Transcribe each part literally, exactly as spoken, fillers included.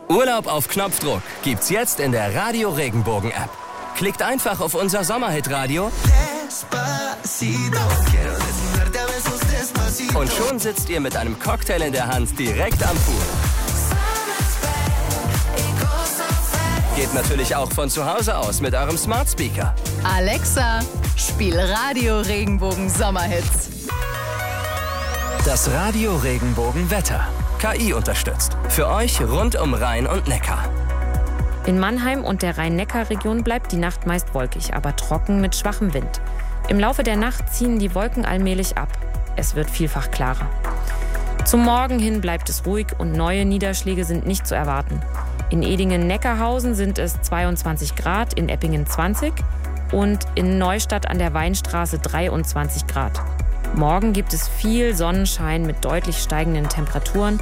Urlaub auf Knopfdruck gibt's jetzt in der Radio Regenbogen App. Klickt einfach auf unser Sommerhit-Radio und schon sitzt ihr mit einem Cocktail in der Hand direkt am Pool. Geht natürlich auch von zu Hause aus mit eurem Smart Speaker. Alexa, spiel Radio Regenbogen Sommerhits. Das Radio Regenbogen Wetter. K I unterstützt. Für euch rund um Rhein und Neckar. In Mannheim und der Rhein-Neckar-Region bleibt die Nacht meist wolkig, aber trocken mit schwachem Wind. Im Laufe der Nacht ziehen die Wolken allmählich ab. Es wird vielfach klarer. Zum Morgen hin bleibt es ruhig und neue Niederschläge sind nicht zu erwarten. In Edingen-Neckarhausen sind es zweiundzwanzig Grad, in Eppingen zwanzig und in Neustadt an der Weinstraße dreiundzwanzig Grad. Morgen gibt es viel Sonnenschein mit deutlich steigenden Temperaturen.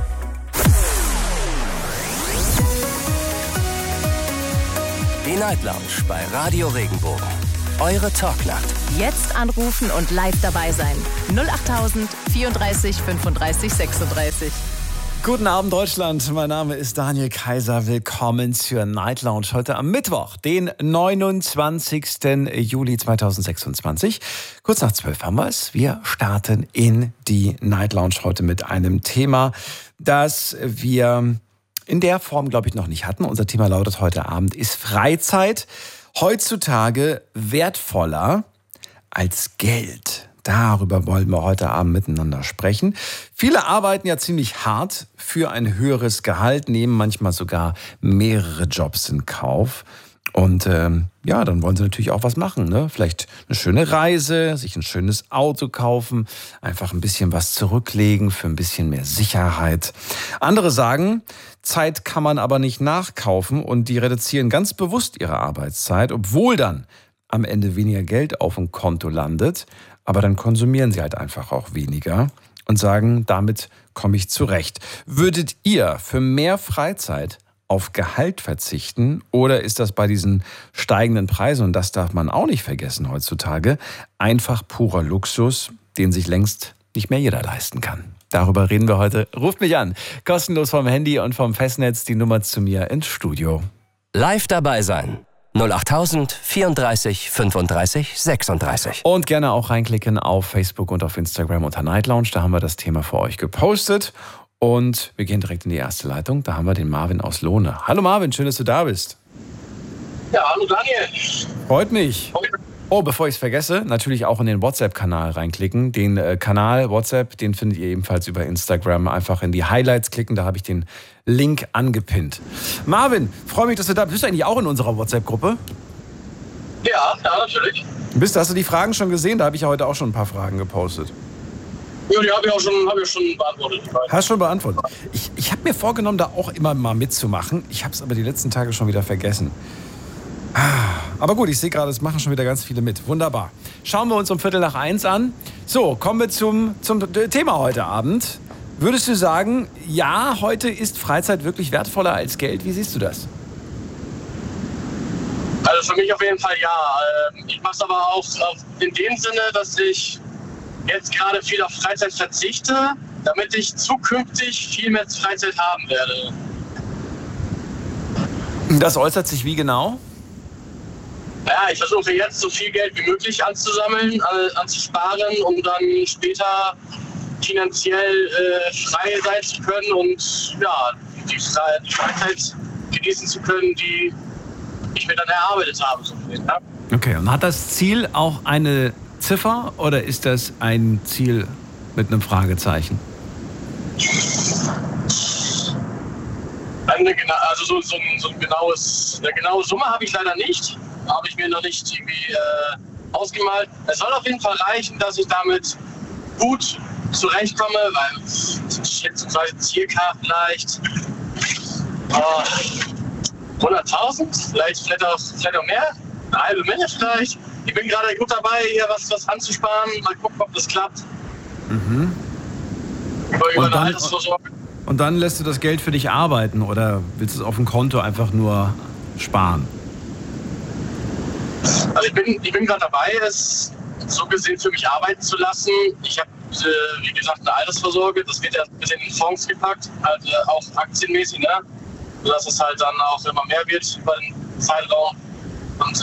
Die Night Lounge bei Radio Regenbogen. Eure Talknacht. Jetzt anrufen und live dabei sein. null achttausend vierunddreißig fünfunddreißig sechsunddreißig. Guten Abend Deutschland, mein Name ist Daniel Kaiser. Willkommen zur Night Lounge heute am Mittwoch, den neunundzwanzigsten Juli zweitausendsechsundzwanzig. Kurz nach zwölf haben wir es. Wir starten in die Night Lounge heute mit einem Thema, das wir in der Form, glaube ich, noch nicht hatten. Unser Thema lautet heute Abend, ist Freizeit heutzutage wertvoller als Geld? Darüber wollen wir heute Abend miteinander sprechen. Viele arbeiten ja ziemlich hart für ein höheres Gehalt, nehmen manchmal sogar mehrere Jobs in Kauf. Und ähm, ja, dann wollen sie natürlich auch was machen, ne? Vielleicht eine schöne Reise, sich ein schönes Auto kaufen, einfach ein bisschen was zurücklegen für ein bisschen mehr Sicherheit. Andere sagen, Zeit kann man aber nicht nachkaufen und die reduzieren ganz bewusst ihre Arbeitszeit, obwohl dann am Ende weniger Geld auf dem Konto landet. Aber dann konsumieren sie halt einfach auch weniger und sagen, damit komme ich zurecht. Würdet ihr für mehr Freizeit auf Gehalt verzichten oder ist das bei diesen steigenden Preisen, und das darf man auch nicht vergessen heutzutage, einfach purer Luxus, den sich längst nicht mehr jeder leisten kann? Darüber reden wir heute. Ruft mich an, kostenlos vom Handy und vom Festnetz, die Nummer zu mir ins Studio. Live dabei sein. null achttausend vierunddreißig fünfunddreißig sechsunddreißig. Und gerne auch reinklicken auf Facebook und auf Instagram unter Night Lounge. Da haben wir das Thema für euch gepostet. Und wir gehen direkt in die erste Leitung. Da haben wir den Marvin aus Lohne. Hallo Marvin, schön, dass du da bist. Ja, hallo Daniel. Freut mich. Oh, bevor ich es vergesse, natürlich auch in den WhatsApp-Kanal reinklicken. Den äh, Kanal WhatsApp, den findet ihr ebenfalls über Instagram. Einfach in die Highlights klicken, da habe ich den Link angepinnt. Marvin, freue mich, dass du da bist. Bist du eigentlich auch in unserer WhatsApp-Gruppe? Ja, ja, natürlich. Bist, hast du die Fragen schon gesehen? Da habe ich ja heute auch schon ein paar Fragen gepostet. Ja, die habe ich auch schon, hab ich schon beantwortet. Hast schon beantwortet. Ich, ich habe mir vorgenommen, da auch immer mal mitzumachen. Ich habe es aber die letzten Tage schon wieder vergessen. Aber gut, ich sehe gerade, es machen schon wieder ganz viele mit. Wunderbar. Schauen wir uns um Viertel nach eins an. So, kommen wir zum, zum Thema heute Abend. Würdest du sagen, ja, heute ist Freizeit wirklich wertvoller als Geld? Wie siehst du das? Also für mich auf jeden Fall ja. Ich mache es aber auch in dem Sinne, dass ich jetzt gerade viel auf Freizeit verzichte, damit ich zukünftig viel mehr Freizeit haben werde. Das äußert sich wie genau? Ja, ich versuche jetzt so viel Geld wie möglich anzusammeln, anzusparen, um dann später finanziell äh, frei sein zu können und ja, die, die Freizeit genießen zu können, die ich mir dann erarbeitet habe. So viel, ja. Okay, und hat das Ziel auch eine Ziffer oder ist das ein Ziel mit einem Fragezeichen? Eine, also so, so, ein, so ein genaues, eine genaue Summe habe ich leider nicht. Habe ich mir noch nicht irgendwie äh, ausgemalt. Es soll auf jeden Fall reichen, dass ich damit gut zurechtkomme, weil schätzungsweise circa vielleicht äh, hunderttausend, vielleicht, vielleicht, auch, vielleicht auch mehr, eine halbe Menge vielleicht. Ich bin gerade gut dabei, hier was, was anzusparen, mal gucken, ob das klappt. Mhm. Über, über und, eine dann, Altersvorsorge. Und dann lässt du das Geld für dich arbeiten oder willst du es auf dem Konto einfach nur sparen? Also ich bin, ich bin gerade dabei, es so gesehen für mich arbeiten zu lassen. Ich habe, äh, wie gesagt, eine Altersvorsorge. Das wird ja ein bisschen in Fonds gepackt, also auch aktienmäßig. Ne? sodass es halt dann auch immer mehr wird über den Zeitraum. Und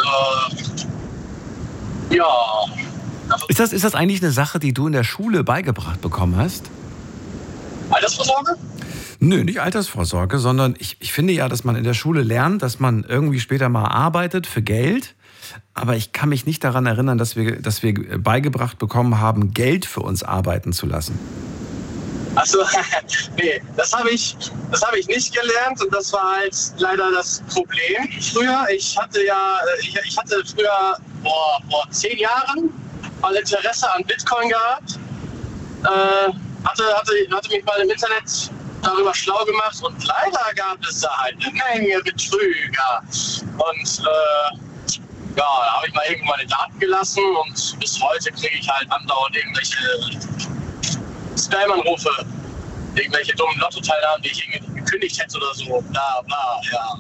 äh, ja. Also ist, das, ist das eigentlich eine Sache, die du in der Schule beigebracht bekommen hast? Altersvorsorge? Nö, nicht Altersvorsorge, sondern ich, ich finde ja, dass man in der Schule lernt, dass man irgendwie später mal arbeitet für Geld. Aber ich kann mich nicht daran erinnern, dass wir, dass wir beigebracht bekommen haben, Geld für uns arbeiten zu lassen. Achso, nee, das habe ich, das habe ich nicht gelernt und das war halt leider das Problem früher. Ich hatte ja, ich, ich hatte früher vor, vor zehn Jahren mal Interesse an Bitcoin gehabt. Äh, hatte, hatte, hatte mich mal im Internet darüber schlau gemacht und leider gab es da halt eine Menge Betrüger. Und äh, ja, da habe ich mal irgendwann meine Daten gelassen und bis heute kriege ich halt andauernd irgendwelche Spam-Anrufe, irgendwelche dummen Lottoteilnahmen, die ich irgendwie gekündigt hätte oder so, bla bla, ja.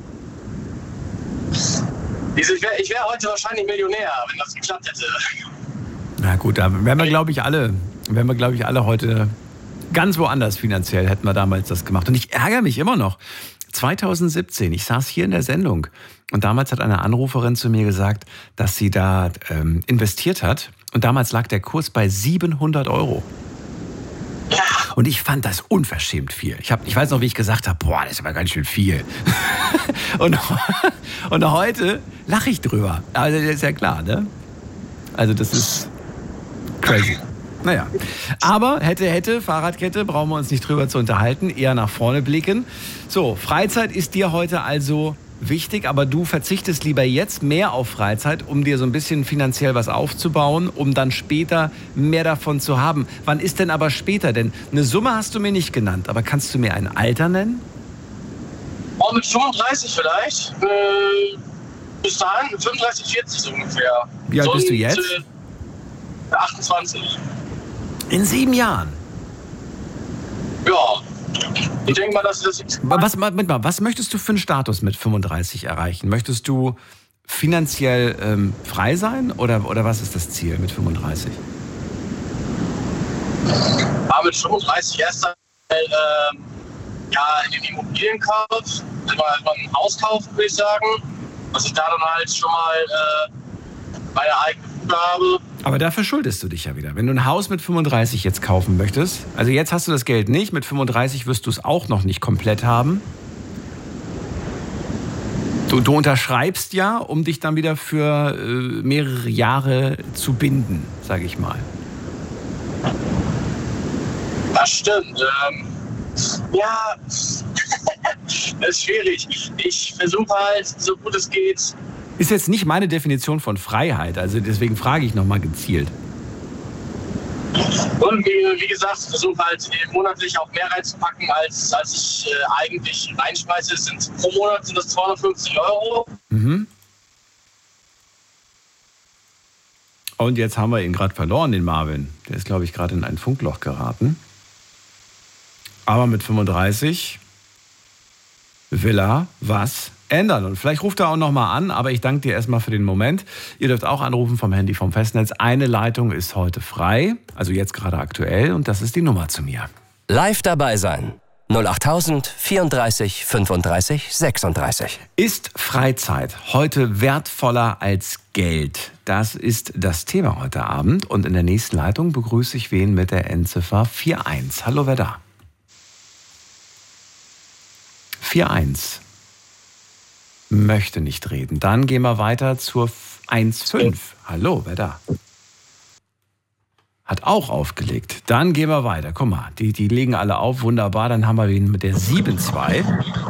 Ich wäre wär heute wahrscheinlich Millionär, wenn das geklappt hätte. Na gut, da wären wir, glaube ich, alle, wären wir, glaube ich, alle heute ganz woanders finanziell, hätten wir damals das gemacht. Und ich ärgere mich immer noch. zwanzig siebzehn, ich saß hier in der Sendung und damals hat eine Anruferin zu mir gesagt, dass sie da ähm, investiert hat und damals lag der Kurs bei siebenhundert Euro. Und ich fand das unverschämt viel. Ich, hab, ich weiß noch, wie ich gesagt habe, boah, das ist aber ganz schön viel. und, und heute lache ich drüber. Also das ist ja klar, ne? Also das ist crazy. Naja, aber hätte, hätte, Fahrradkette, brauchen wir uns nicht drüber zu unterhalten, eher nach vorne blicken. So, Freizeit ist dir heute also wichtig, aber du verzichtest lieber jetzt mehr auf Freizeit, um dir so ein bisschen finanziell was aufzubauen, um dann später mehr davon zu haben. Wann ist denn aber später? Denn eine Summe hast du mir nicht genannt, aber kannst du mir ein Alter nennen? Oh, mit fünfunddreißig vielleicht. Äh, bis dahin, fünfunddreißig, vierzig so ungefähr. Wie alt so bist du jetzt? Äh, achtundzwanzig. In sieben Jahren? Ja. Ich denke mal, dass das... Was, mit mal, was möchtest du für einen Status mit fünfunddreißig erreichen? Möchtest du finanziell ähm, frei sein oder, oder was ist das Ziel mit fünfunddreißig? Aber mit fünfunddreißig erst einmal äh, ja, in den Immobilienkauf, also mal ein Haus kaufen, würde ich sagen. Dass ich da dann halt schon mal äh, meine eigene Bude habe. Aber dafür schuldest du dich ja wieder. Wenn du ein Haus mit fünfunddreißig jetzt kaufen möchtest, also jetzt hast du das Geld nicht, mit fünfunddreißig wirst du es auch noch nicht komplett haben. Du, du unterschreibst ja, um dich dann wieder für äh, mehrere Jahre zu binden, sage ich mal. Das stimmt. Ähm, ja, das ist schwierig. Ich versuche halt, so gut es geht. Ist jetzt nicht meine Definition von Freiheit, also deswegen frage ich nochmal gezielt. Und wie, wie gesagt, ich versuche halt monatlich auch mehr reinzupacken, als, als ich äh, eigentlich reinschmeiße. Es sind, pro Monat sind das zweihundertfünfzig Euro. Mhm. Und jetzt haben wir ihn gerade verloren, den Marvin. Der ist, glaube ich, gerade in ein Funkloch geraten. Aber mit fünfunddreißig will er was ändern. Und vielleicht ruft er auch noch mal an, aber ich danke dir erstmal für den Moment. Ihr dürft auch anrufen vom Handy vom Festnetz. Eine Leitung ist heute frei, also jetzt gerade aktuell, und das ist die Nummer zu mir. Live dabei sein. null achttausend vierunddreißig fünfunddreißig sechsunddreißig. Ist Freizeit heute wertvoller als Geld? Das ist das Thema heute Abend. Und in der nächsten Leitung begrüße ich wen mit der Endziffer vier eins. Hallo, wer da? vier eins. Möchte nicht reden. Dann gehen wir weiter zur eins fünf. Hallo, wer da? Hat auch aufgelegt. Dann gehen wir weiter. Guck mal, die, die legen alle auf. Wunderbar. Dann haben wir ihn mit der sieben zwei.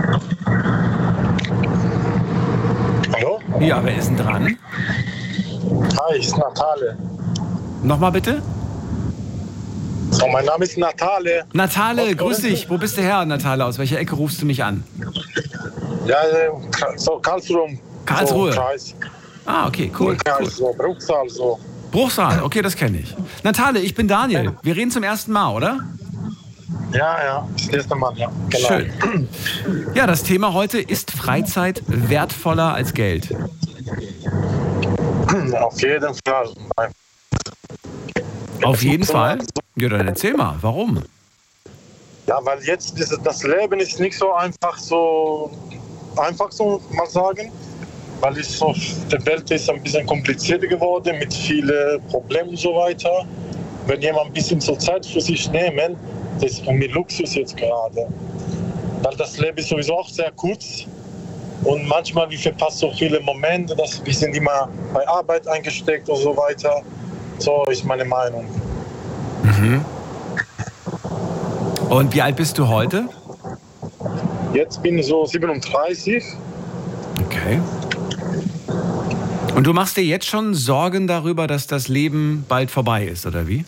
Hallo? Ja, wer ist denn dran? Hi, ich ist Natale. Nochmal bitte? So, mein Name ist Natale. Natale, grüß dich. Wo bist du her, Natale? Aus welcher Ecke rufst du mich an? Ja, so Karlsruhe. Karlsruhe. So, Kreis. Ah, okay, cool. Ja, cool. so Bruchsal, so. Bruchsal, okay, das kenne ich. Natale, ich bin Daniel. Wir reden zum ersten Mal, oder? Ja, ja, das erste Mal, ja. Genau. Schön. Ja, das Thema heute ist Freizeit wertvoller als Geld. Auf jeden Fall. Auf jeden Fall? Ja, dann erzähl mal, warum? Ja, weil jetzt ist, das Leben ist nicht so einfach, so einfach so mal sagen, weil es so, die Welt ist ein bisschen komplizierter geworden mit vielen Problemen und so weiter. Wenn jemand ein bisschen so Zeit für sich nehmen, das ist für mich Luxus jetzt gerade. Weil das Leben ist sowieso auch sehr kurz und manchmal wir verpassen so viele Momente, dass wir sind immer bei Arbeit eingesteckt und so weiter. So ist meine Meinung. Mhm. Und wie alt bist du heute? Jetzt bin ich so siebenunddreißig. Okay. Und du machst dir jetzt schon Sorgen darüber, dass das Leben bald vorbei ist, oder wie?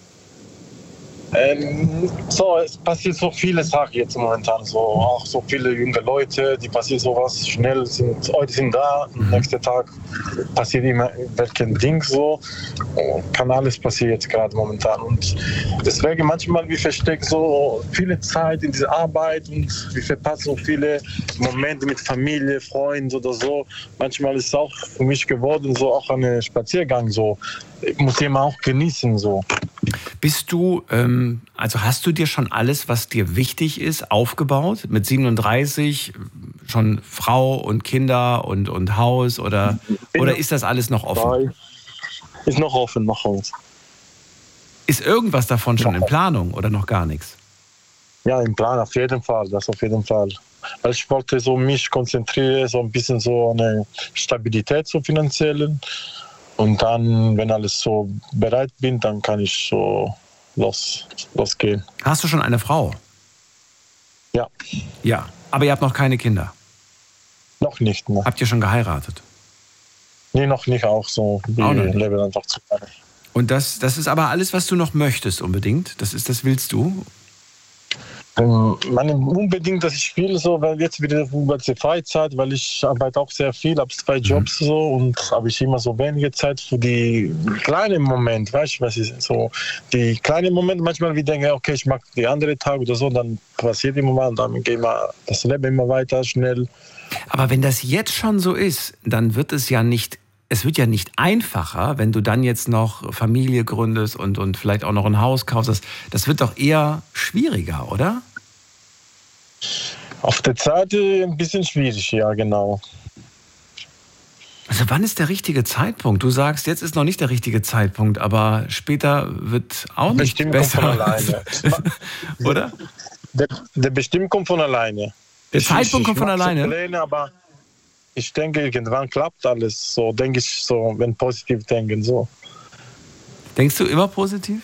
Ähm, so, es passiert so viele Sachen jetzt momentan. So, auch so viele junge Leute, die passiert sowas schnell, sind, heute sind da, mhm. nächsten Tag passiert immer welchen Ding so. Kann alles passieren jetzt gerade momentan. Und deswegen manchmal, wir verstecken so viele Zeit in dieser Arbeit und wir verpassen so viele Momente mit Familie, Freunden oder so. Manchmal ist es auch für mich geworden, so auch ein Spaziergang so. Ich muss immer auch genießen so. Bist du, ähm, also hast du dir schon alles, was dir wichtig ist, aufgebaut? Mit siebenunddreißig schon Frau und Kinder und, und Haus oder, oder ist das alles noch offen? Ist noch offen, noch offen. Ist irgendwas davon schon in Planung oder noch gar nichts? Ja, im Plan auf jeden Fall, das auf jeden Fall. Weil ich wollte so mich konzentrieren, so ein bisschen so eine Stabilität so finanziell. Und dann, wenn alles so bereit bin, dann kann ich so los, losgehen. Hast du schon eine Frau? Ja. Ja, aber ihr habt noch keine Kinder? Noch nicht. Ne. Habt ihr schon geheiratet? Nee, noch nicht auch so. Wir leben einfach zusammen. Und das, das ist aber alles, was du noch möchtest unbedingt? Das ist, das willst du? Ähm, meine, unbedingt, dass ich will, so, weil jetzt wieder über die Freizeit, weil ich arbeite auch sehr viel, habe zwei Jobs mhm. so und habe ich immer so wenige Zeit für die kleinen Momente, weißt du, was ist so, die kleinen Momente, manchmal wie denke, okay, ich mag die andere Tag oder so, dann passiert immer mal und dann geht mal das Leben immer weiter, schnell. Aber wenn das jetzt schon so ist, dann wird es ja nicht, es wird ja nicht einfacher, wenn du dann jetzt noch Familie gründest und, und vielleicht auch noch ein Haus kaufst. Das, das wird doch eher schwieriger, oder? Auf der Zeit ein bisschen schwierig, ja, genau. Also wann ist der richtige Zeitpunkt? Du sagst, jetzt ist noch nicht der richtige Zeitpunkt, aber später wird auch nicht Bestimmt besser. Kommt von alleine. Oder? Der, der bestimmt kommt von alleine. Der ich, Zeitpunkt ich, kommt von ich alleine? Pläne, aber ich denke, irgendwann klappt alles. So denke ich, so, wenn positiv denken. So. Denkst du immer positiv?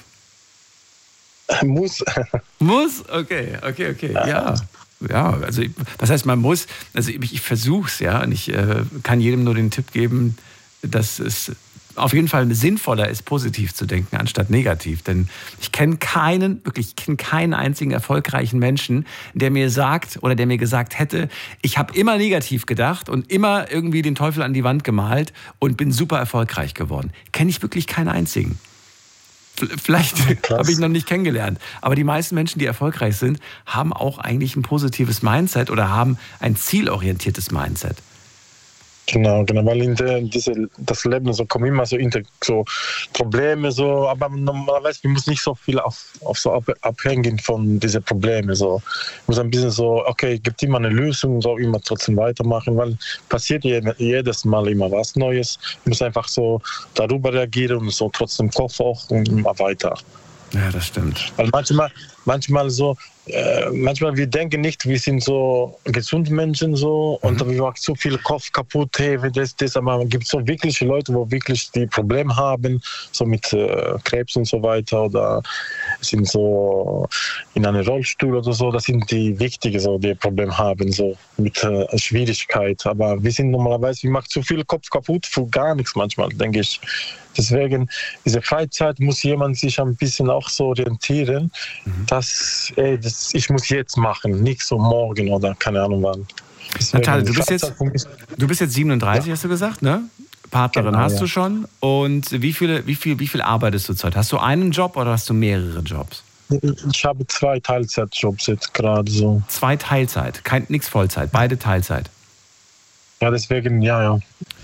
Muss. Muss? Okay, okay, okay. Ja. ja. Ja, also was heißt man muss? Also ich, ich versuche es, ja, und ich äh, kann jedem nur den Tipp geben, dass es auf jeden Fall sinnvoller ist, positiv zu denken, anstatt negativ. Denn ich kenne keinen, wirklich, ich kenne keinen einzigen erfolgreichen Menschen, der mir sagt oder der mir gesagt hätte, ich habe immer negativ gedacht und immer irgendwie den Teufel an die Wand gemalt und bin super erfolgreich geworden. Kenne ich wirklich keinen einzigen. Vielleicht habe ich noch nicht kennengelernt. Aber die meisten Menschen, die erfolgreich sind, haben auch eigentlich ein positives Mindset oder haben ein zielorientiertes Mindset. Genau, genau, weil in der, diese, das Leben so kommen immer so, inter, so Probleme, so, aber normalerweise wir müssen nicht so viel auf, auf so ab, abhängen von diesen Problemen. So. Ich muss ein bisschen so, okay, gibt immer eine Lösung, so immer trotzdem weitermachen, weil passiert jedes Mal immer was Neues. Ich muss einfach so darüber reagieren und so trotzdem Kopf auch und immer weiter. Ja, das stimmt. Weil manchmal, manchmal so, äh, manchmal wir denken nicht, wir sind so gesunde Menschen so mhm. und wir machen so viel Kopf kaputt, hey, das, das, aber es gibt so wirkliche Leute, wo wirklich die Probleme haben, so mit äh, Krebs und so weiter oder sind so in einem Rollstuhl oder so, das sind die wichtigen, so, die Probleme haben, so mit äh, Schwierigkeit. Aber wir sind normalerweise, wir machen zu viel Kopf kaputt für gar nichts manchmal, denke ich. Deswegen, diese Freizeit muss jemand sich ein bisschen auch so orientieren, mhm. dass ey, das, ich muss jetzt machen, nicht so morgen oder keine Ahnung wann. Natalia, du bist jetzt, du bist jetzt siebenunddreißig, ja. Hast du gesagt, ne? Partnerin genau, hast ja. du schon. Und wie, viele, wie, viel, wie viel arbeitest du zurzeit? Hast du einen Job oder hast du mehrere Jobs? Ich habe zwei Teilzeitjobs jetzt gerade so. Zwei Teilzeit, kein, nix Vollzeit, beide Teilzeit. Ja, deswegen, ja, ja.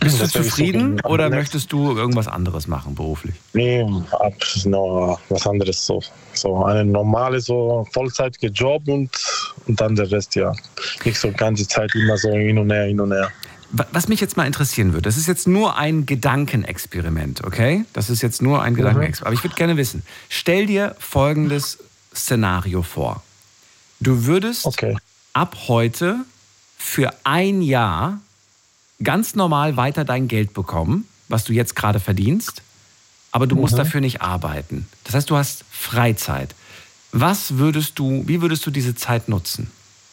Bist du zufrieden so, oder möchtest du irgendwas anderes machen beruflich? Nee, ab noch was anderes. So, so eine normale so vollzeitige Job und, und dann der Rest, ja. Nicht so die ganze Zeit immer so hin und her, hin und her. Was mich jetzt mal interessieren würde, das ist jetzt nur ein Gedankenexperiment, okay? Das ist jetzt nur ein Gedankenexperiment. Aber ich würde gerne wissen, stell dir folgendes Szenario vor. Du würdest okay. ab heute für ein Jahr ganz normal weiter dein Geld bekommen, was du jetzt gerade verdienst, aber du musst mhm. dafür nicht arbeiten. Das heißt, du hast Freizeit. Was würdest du, wie würdest du diese Zeit nutzen?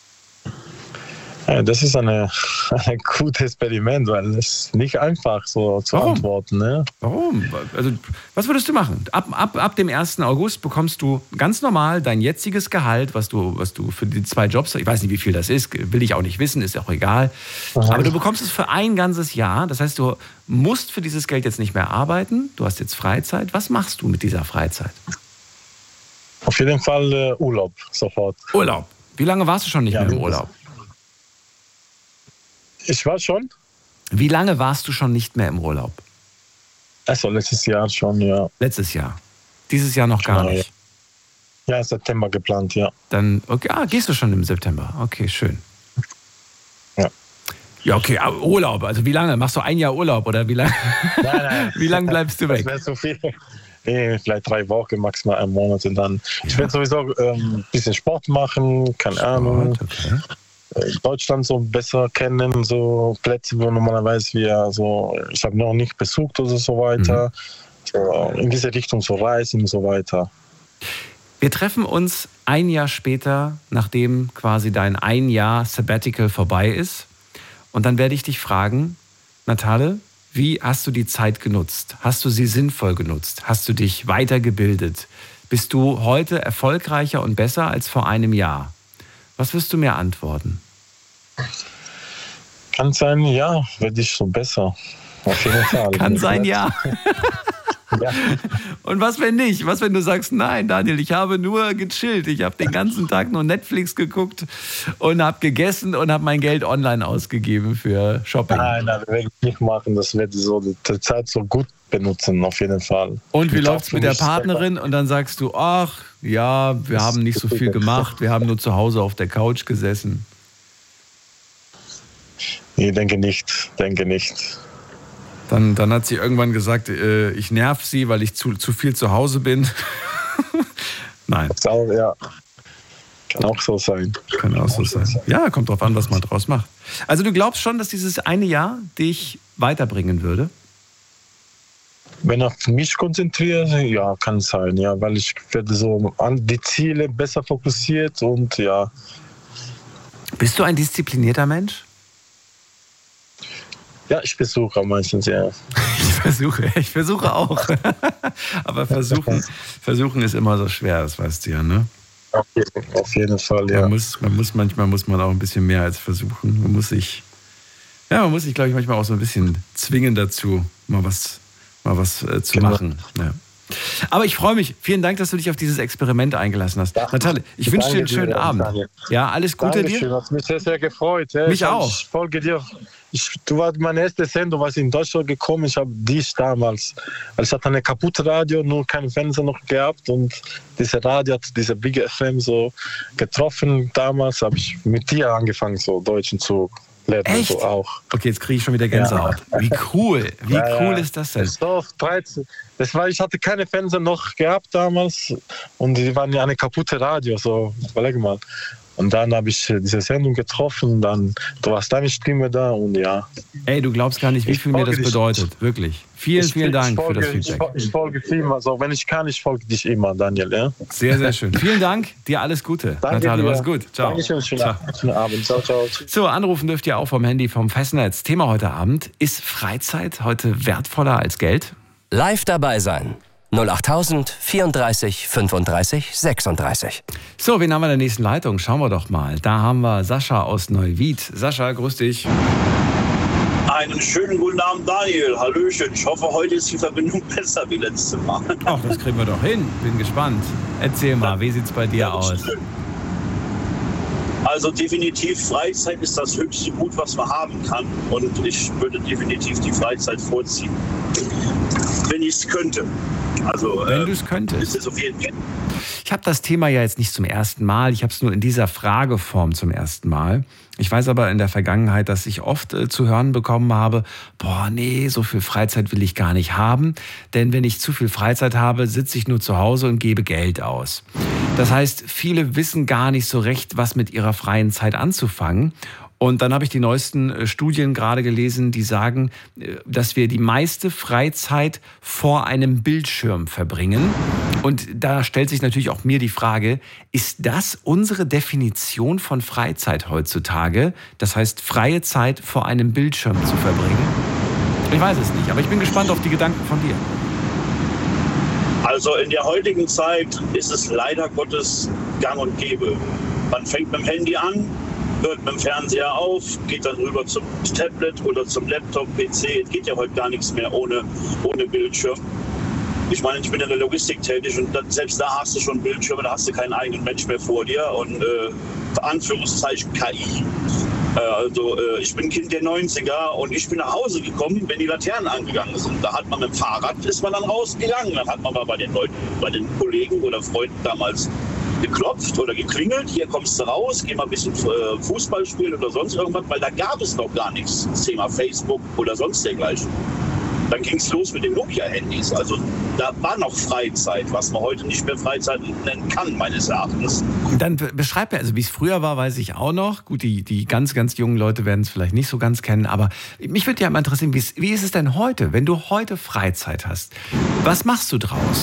Ja, das ist eine, ein gutes Experiment, weil es ist nicht einfach so zu Warum? antworten. Ne? Warum? Also, was würdest du machen? Ab, ab, ab dem ersten August bekommst du ganz normal dein jetziges Gehalt, was du, was du für die zwei Jobs, ich weiß nicht, wie viel das ist, will ich auch nicht wissen, ist auch egal. Aha. Aber du bekommst es für ein ganzes Jahr. Das heißt, du musst für dieses Geld jetzt nicht mehr arbeiten. Du hast jetzt Freizeit. Was machst du mit dieser Freizeit? Auf jeden Fall äh, Urlaub, sofort. Urlaub? Wie lange warst du schon nicht ja, mehr im Urlaub? Ich war schon. Wie lange warst du schon nicht mehr im Urlaub? Also letztes Jahr schon, ja. Letztes Jahr? Dieses Jahr noch gar genau, nicht? Ja. ja, September geplant, ja. Dann, okay, ah, gehst du schon im September? Okay, schön. Ja. Ja, okay, Urlaub. Also wie lange? Machst du ein Jahr Urlaub oder wie lange? Nein, nein. Wie lange bleibst du weg? Das wäre so viel. Nee, vielleicht drei Wochen, maximal einen Monat. Und dann. Ja. Ich werde sowieso ein ähm, bisschen Sport machen, keine Sport, Ahnung. Okay. Deutschland so besser kennen, so Plätze, wo normalerweise wir so, ich habe noch nicht besucht oder so weiter. Mhm. So, in diese Richtung so reisen und so weiter. Wir treffen uns ein Jahr später, nachdem quasi dein ein Jahr Sabbatical vorbei ist. Und dann werde ich dich fragen, Natale, wie hast du die Zeit genutzt? Hast du sie sinnvoll genutzt? Hast du dich weitergebildet? Bist du heute erfolgreicher und besser als vor einem Jahr? Was wirst du mir antworten? Kann sein, ja, werde ich so besser. Auf jeden Fall. Kann sein, ja. ja. Und was, wenn nicht? Was, wenn du sagst, nein, Daniel, ich habe nur gechillt. Ich habe den ganzen Tag nur Netflix geguckt und habe gegessen und habe mein Geld online ausgegeben für Shopping. Nein, nein, das werde ich nicht machen. Das werde ich so die Zeit so gut benutzen, auf jeden Fall. Und wie läuft es mit der Partnerin? Und dann sagst du, ach, ja, wir haben nicht so viel gemacht. Wir haben nur zu Hause auf der Couch gesessen. Nee, denke nicht. Denke nicht. Dann, dann hat sie irgendwann gesagt, äh, ich nerv sie, weil ich zu, zu viel zu Hause bin. Nein. Auch, ja. Kann auch so sein. Kann auch so sein. Ja, kommt drauf an, was man draus macht. Also du glaubst schon, dass dieses eine Jahr dich weiterbringen würde? Wenn ich auf mich konzentriere, ja, kann sein, ja, weil ich werde so an die Ziele besser fokussiert und ja. Bist du ein disziplinierter Mensch? Ja, ich versuche meistens, ja. Ich versuche, ich versuche auch. Aber versuchen, versuchen ist immer so schwer, das weißt du ja, ne? Auf jeden, auf jeden Fall, ja. Man muss, man muss, manchmal muss man auch ein bisschen mehr als versuchen. Man muss sich, ja, man muss sich, glaube ich, manchmal auch so ein bisschen zwingen dazu, mal was mal was äh, zu genau. machen. Ja. Aber ich freue mich. Vielen Dank, dass du dich auf dieses Experiment eingelassen hast. Ja. Natale, ich wünsche dir einen schönen dir, Abend. Daniel. Ja, alles Gute Dankeschön, dir. Hat mich sehr, sehr gefreut. Ja. Mich ich auch. Ich folge dir. Ich, du warst meine erste Sendung, was in Deutschland gekommen. Ich habe dich damals, also ich hatte eine kaputte Radio, nur keinen Fernseher noch gehabt und diese Radio hat diese Big F M so getroffen. Damals habe ich mit dir angefangen, so Deutschen zu lernen. Echt? So auch. Okay, jetzt kriege ich schon wieder Gänsehaut. Ja. Wie cool, wie ja, cool ja. ist das denn? So, dreizehn. Das war, ich hatte keine Fernseher noch gehabt damals und die waren ja eine kaputte Radio, so, überleg mal. Und dann habe ich diese Sendung getroffen, dann, du warst deine Stimme da und ja. Ey, du glaubst gar nicht, wie viel mir das bedeutet, dich. Wirklich. Vielen, ich, vielen Dank folge, für das Feedback. Ich, ich folge dir immer, also wenn ich kann, ich folge dich immer, Daniel. Ja? Sehr, sehr schön. Vielen Dank, dir alles Gute. Danke Natale, dir. mach's gut. Ciao. Dankeschön, schönen, ciao. schönen Abend. Ciao, ciao. So, anrufen dürft ihr auch vom Handy, vom Festnetz. Thema heute Abend, ist Freizeit heute wertvoller als Geld? Live dabei sein. null achttausend vierunddreißig fünfunddreißig sechsunddreißig. So, wen haben wir in der nächsten Leitung? Schauen wir doch mal. Da haben wir Sascha aus Neuwied. Sascha, grüß dich. Einen schönen guten Abend, Daniel. Hallöchen. Ich hoffe, heute ist die Verbindung besser wie letztes Mal. Ach, das kriegen wir doch hin. Bin gespannt. Erzähl mal, wie sieht's bei dir aus? Also definitiv, Freizeit ist das höchste Gut, was man haben kann. Und ich würde definitiv die Freizeit vorziehen, wenn ich es könnte. Also, wenn äh, du es könntest. Ist es auf jeden Fall. Ich habe das Thema ja jetzt nicht zum ersten Mal, ich habe es nur in dieser Frageform zum ersten Mal. Ich weiß aber in der Vergangenheit, dass ich oft äh, zu hören bekommen habe, boah, nee, so viel Freizeit will ich gar nicht haben, denn wenn ich zu viel Freizeit habe, sitze ich nur zu Hause und gebe Geld aus. Das heißt, viele wissen gar nicht so recht, was mit ihrer freien Zeit anzufangen. Und dann habe ich die neuesten Studien gerade gelesen, die sagen, dass wir die meiste Freizeit vor einem Bildschirm verbringen. Und da stellt sich natürlich auch mir die Frage, ist das unsere Definition von Freizeit heutzutage? Das heißt, freie Zeit vor einem Bildschirm zu verbringen? Ich weiß es nicht, aber ich bin gespannt auf die Gedanken von dir. Also in der heutigen Zeit ist es leider Gottes gang und gäbe. Man fängt mit dem Handy an, hört mit dem Fernseher auf, geht dann rüber zum Tablet oder zum Laptop, P C. Es geht ja heute gar nichts mehr ohne, ohne Bildschirm. Ich meine, ich bin in der Logistik tätig und dann, selbst da hast du schon Bildschirme, da hast du keinen eigenen Mensch mehr vor dir. Und äh, Anführungszeichen K I. Äh, also äh, ich bin Kind der neunziger und ich bin nach Hause gekommen, wenn die Laternen angegangen sind. Da hat man mit dem Fahrrad, ist man dann rausgegangen. Dann hat man mal bei den Leuten, bei den Kollegen oder Freunden damals geklopft oder geklingelt, hier kommst du raus, geh mal ein bisschen äh, Fußball spielen oder sonst irgendwas, weil da gab es noch gar nichts, das Thema Facebook oder sonst dergleichen. Dann ging es los mit den Nokia-Handys, also da war noch Freizeit, was man heute nicht mehr Freizeit nennen kann, meines Erachtens. Dann beschreib mir, also wie es früher war, weiß ich auch noch. Gut, die, die ganz, ganz jungen Leute werden es vielleicht nicht so ganz kennen, aber mich würde ja mal interessieren, wie ist es denn heute, wenn du heute Freizeit hast? Was machst du draus?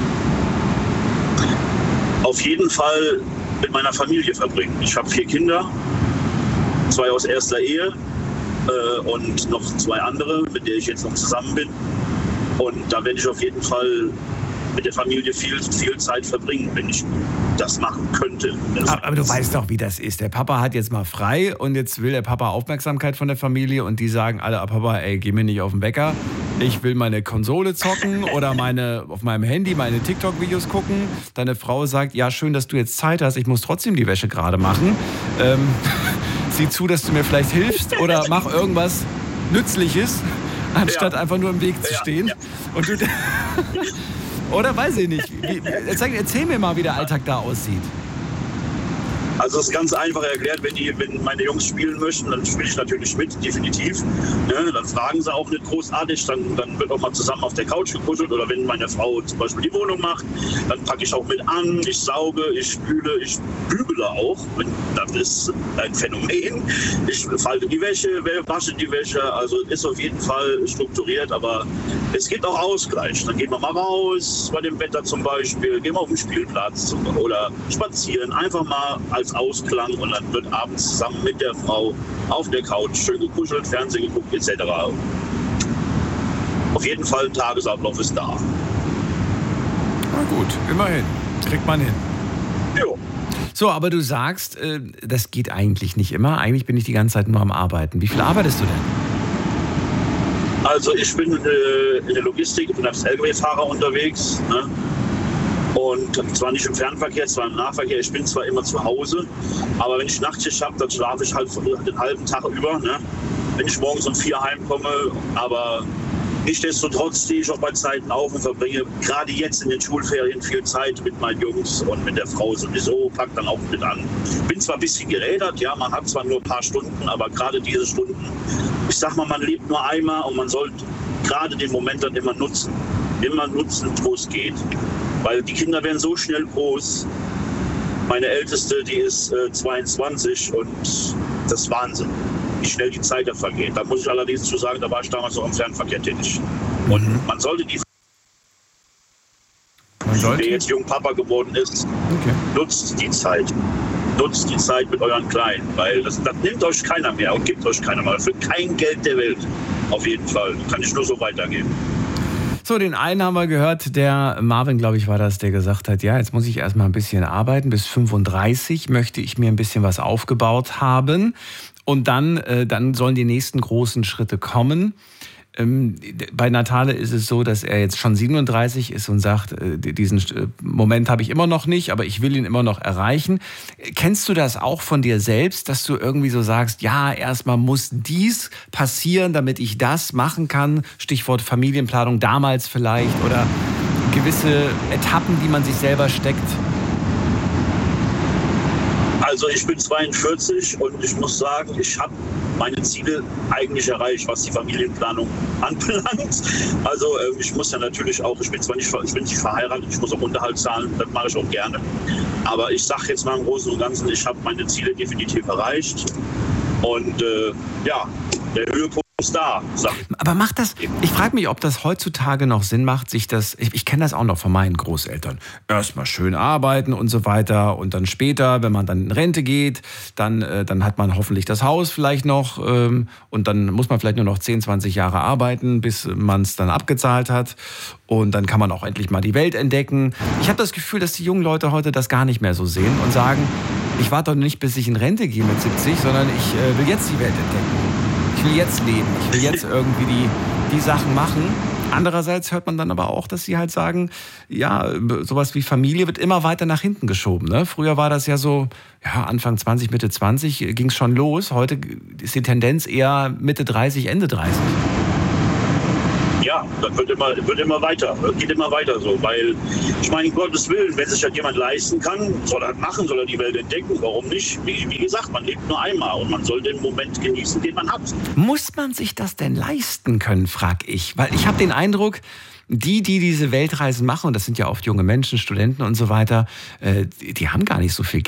Auf jeden Fall mit meiner Familie verbringen. Ich habe vier Kinder, zwei aus erster Ehe äh, und noch zwei andere, mit denen ich jetzt noch zusammen bin. Und da werde ich auf jeden Fall mit der Familie viel, viel Zeit verbringen, wenn ich das machen könnte. Aber, aber du weißt doch, wie das ist. Der Papa hat jetzt mal frei und jetzt will der Papa Aufmerksamkeit von der Familie und die sagen alle, Papa, ey, geh mir nicht auf den Wecker. Ich will meine Konsole zocken oder meine auf meinem Handy meine TikTok-Videos gucken. Deine Frau sagt, ja, schön, dass du jetzt Zeit hast. Ich muss trotzdem die Wäsche gerade machen. Ähm, sieh zu, dass du mir vielleicht hilfst oder mach irgendwas Nützliches, anstatt ja. einfach nur im Weg zu stehen. Ja, ja. Und du... Oder weiß ich nicht. Wie, erzähl, erzähl mir mal, wie der Alltag da aussieht. Also es ist ganz einfach erklärt, wenn, die, wenn meine Jungs spielen möchten, dann spiele ich natürlich mit, definitiv. Ne? Dann fragen sie auch nicht großartig, dann, dann wird auch mal zusammen auf der Couch gekuschelt. Oder wenn meine Frau zum Beispiel die Wohnung macht, dann packe ich auch mit an, ich sauge, ich spüle, ich bügele auch. Das ist ein Phänomen. Ich falte die Wäsche, wasche die Wäsche, also ist auf jeden Fall strukturiert, aber es gibt auch Ausgleich. Dann gehen wir mal raus, bei dem Wetter zum Beispiel, gehen wir auf den Spielplatz oder spazieren, einfach mal als Ausklang und dann wird abends zusammen mit der Frau auf der Couch schön gekuschelt, Fernsehen geguckt et cetera. Auf jeden Fall ein Tagesablauf ist da. Na gut, immerhin. Kriegt man hin. Jo. So, aber du sagst, äh, das geht eigentlich nicht immer. Eigentlich bin ich die ganze Zeit nur am Arbeiten. Wie viel arbeitest du denn? Also ich bin äh, in der Logistik, ich bin als L K W-Fahrer unterwegs. Ne? Und zwar nicht im Fernverkehr, zwar im Nahverkehr. Ich bin zwar immer zu Hause, aber wenn ich Nachtschicht habe, dann schlafe ich halt den halben Tag über. Ne? Wenn ich morgens um vier heimkomme, aber nichtsdestotrotz stehe ich auch bei Zeiten auf und verbringe gerade jetzt in den Schulferien viel Zeit mit meinen Jungs und mit der Frau sowieso, packt dann auch mit an. Bin zwar ein bisschen gerädert, ja, man hat zwar nur ein paar Stunden, aber gerade diese Stunden, ich sag mal, man lebt nur einmal und man sollte gerade den Moment dann immer nutzen. Immer nutzen, wo es geht. Weil die Kinder werden so schnell groß. Meine Älteste, die ist äh, zweiundzwanzig und das ist Wahnsinn, wie schnell die Zeit da vergeht. Da muss ich allerdings zu sagen, da war ich damals auch im Fernverkehr tätig. Und mhm. man sollte die, man sollte? der jetzt jung Papa geworden ist, okay. nutzt die Zeit. Nutzt die Zeit mit euren Kleinen, weil das, das nimmt euch keiner mehr und gibt euch keiner mehr. Für kein Geld der Welt. Auf jeden Fall. Kann ich nur so weitergeben. So, den einen haben wir gehört, der Marvin, glaube ich, war das, der gesagt hat, ja, jetzt muss ich erstmal ein bisschen arbeiten. Bis fünfunddreißig möchte ich mir ein bisschen was aufgebaut haben. Und dann, äh, dann sollen die nächsten großen Schritte kommen. Ähm, bei Natale ist es so, dass er jetzt schon siebenunddreißig ist und sagt, äh, diesen äh, Moment habe ich immer noch nicht, aber ich will ihn immer noch erreichen. Kennst du das auch von dir selbst, dass du irgendwie so sagst, ja, erstmal muss dies passieren, damit ich das machen kann? Stichwort Familienplanung damals vielleicht oder gewisse Etappen, die man sich selber steckt. Also ich bin zweiundvierzig und ich muss sagen, ich habe meine Ziele eigentlich erreicht, was die Familienplanung anbelangt. Also äh, ich muss ja natürlich auch, ich bin zwar nicht, ich bin nicht verheiratet, ich muss auch Unterhalt zahlen, das mache ich auch gerne. Aber ich sage jetzt mal im Großen und Ganzen, ich habe meine Ziele definitiv erreicht. Und äh, ja, der Höhepunkt ist da. Sag ich. Aber macht das, ich frage mich, ob das heutzutage noch Sinn macht, sich das, ich, ich kenne das auch noch von meinen Großeltern, erstmal schön arbeiten und so weiter und dann später, wenn man dann in Rente geht, dann, äh, dann hat man hoffentlich das Haus vielleicht noch ähm, und dann muss man vielleicht nur noch zehn, zwanzig Jahre arbeiten, bis man es dann abgezahlt hat und dann kann man auch endlich mal die Welt entdecken. Ich habe das Gefühl, dass die jungen Leute heute das gar nicht mehr so sehen und sagen, ich warte doch nicht, bis ich in Rente gehe mit siebzig, sondern ich äh, will jetzt die Welt entdecken. Ich will jetzt leben, ich will jetzt irgendwie die, die Sachen machen. Andererseits hört man dann aber auch, dass sie halt sagen, ja, sowas wie Familie wird immer weiter nach hinten geschoben. Ne? Früher war das ja so, ja, Anfang zwanzig, Mitte zwanzig ging es schon los. Heute ist die Tendenz eher Mitte dreißig, Ende dreißig. Ja, das wird immer, wird immer weiter, geht immer weiter so, weil ich meine, um Gottes Willen, wenn sich das jemand leisten kann, soll er machen, soll er die Welt entdecken, warum nicht? Wie, wie gesagt, man lebt nur einmal und man soll den Moment genießen, den man hat. Muss man sich das denn leisten können, frag ich, weil ich habe den Eindruck, die, die diese Weltreisen machen, und das sind ja oft junge Menschen, Studenten und so weiter, die haben gar nicht so viel